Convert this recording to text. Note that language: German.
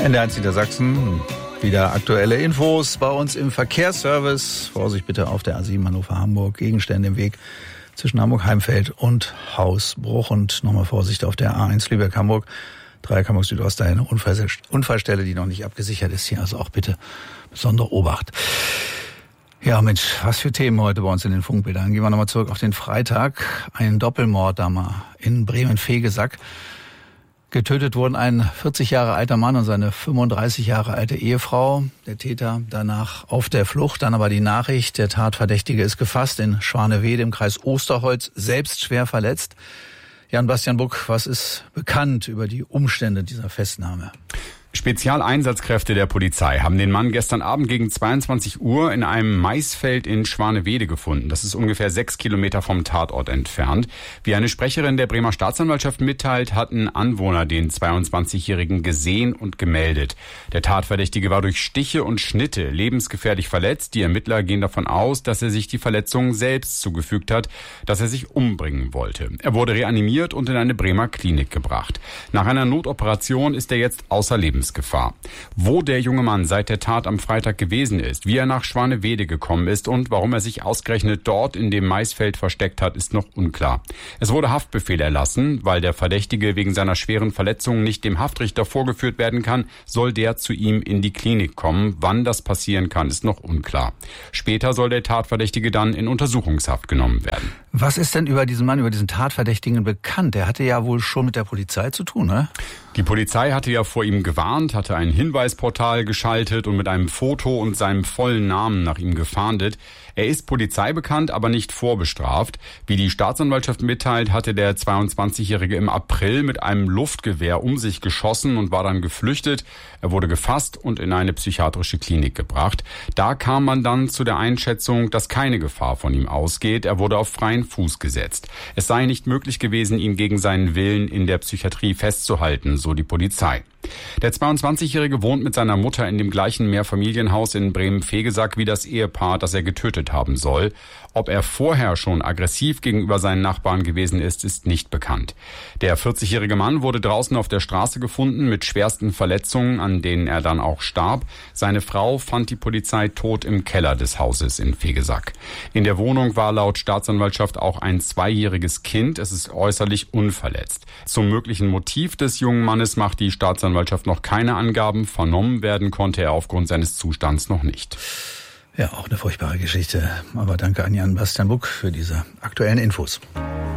NDR1 Niedersachsen, wieder aktuelle Infos bei uns im Verkehrsservice. Vorsicht bitte auf der A7 Hannover-Hamburg, Gegenstände im Weg zwischen Hamburg-Heimfeld und Hausbruch. Und nochmal Vorsicht auf der A1 Lübeck-Hamburg, Dreieck Hamburg Südost, eine Unfallstelle, die noch nicht abgesichert ist. Hier also auch bitte besondere Obacht. Ja, Mensch, was für Themen heute bei uns in den Funkbildern. Gehen wir nochmal zurück auf den Freitag. Ein Doppelmord da mal in Bremen-Vegesack. Getötet wurden ein 40 Jahre alter Mann und seine 35 Jahre alte Ehefrau. Der Täter danach auf der Flucht. Dann aber die Nachricht, der Tatverdächtige ist gefasst in Schwanewede im Kreis Osterholz, selbst schwer verletzt. Jan-Bastian Buck, was ist bekannt über die Umstände dieser Festnahme? Spezialeinsatzkräfte der Polizei haben den Mann gestern Abend gegen 22 Uhr in einem Maisfeld in Schwanewede gefunden. Das ist ungefähr 6 Kilometer vom Tatort entfernt. Wie eine Sprecherin der Bremer Staatsanwaltschaft mitteilt, hatten Anwohner den 22-Jährigen gesehen und gemeldet. Der Tatverdächtige war durch Stiche und Schnitte lebensgefährlich verletzt. Die Ermittler gehen davon aus, dass er sich die Verletzungen selbst zugefügt hat, dass er sich umbringen wollte. Er wurde reanimiert und in eine Bremer Klinik gebracht. Nach einer Notoperation ist er jetzt außer Lebensgefahr. Wo der junge Mann seit der Tat am Freitag gewesen ist, wie er nach Schwanewede gekommen ist und warum er sich ausgerechnet dort in dem Maisfeld versteckt hat, ist noch unklar. Es wurde Haftbefehl erlassen, weil der Verdächtige wegen seiner schweren Verletzungen nicht dem Haftrichter vorgeführt werden kann, soll der zu ihm in die Klinik kommen. Wann das passieren kann, ist noch unklar. Später soll der Tatverdächtige dann in Untersuchungshaft genommen werden. Was ist denn über diesen Mann, über diesen Tatverdächtigen bekannt? Der hatte ja wohl schon mit der Polizei zu tun, ne? Die Polizei hatte ja vor ihm gewarnt, hatte ein Hinweisportal geschaltet und mit einem Foto und seinem vollen Namen nach ihm gefahndet. Er ist polizeibekannt, aber nicht vorbestraft. Wie die Staatsanwaltschaft mitteilt, hatte der 22-Jährige im April mit einem Luftgewehr um sich geschossen und war dann geflüchtet. Er wurde gefasst und in eine psychiatrische Klinik gebracht. Da kam man dann zu der Einschätzung, dass keine Gefahr von ihm ausgeht. Er wurde auf freien Fuß gesetzt. Es sei nicht möglich gewesen, ihn gegen seinen Willen in der Psychiatrie festzuhalten, so die Polizei. Der 22-Jährige wohnt mit seiner Mutter in dem gleichen Mehrfamilienhaus in Bremen-Vegesack wie das Ehepaar, das er getötet haben soll. Ob er vorher schon aggressiv gegenüber seinen Nachbarn gewesen ist, ist nicht bekannt. Der 40-jährige Mann wurde draußen auf der Straße gefunden mit schwersten Verletzungen, an denen er dann auch starb. Seine Frau fand die Polizei tot im Keller des Hauses in Vegesack. In der Wohnung war laut Staatsanwaltschaft auch ein 2-jähriges Kind. Es ist äußerlich unverletzt. Zum möglichen Motiv des jungen Mannes macht die Staatsanwaltschaft noch keine Angaben. Vernommen werden konnte er aufgrund seines Zustands noch nicht. Ja, auch eine furchtbare Geschichte. Aber danke an Jan-Bastian Buck für diese aktuellen Infos.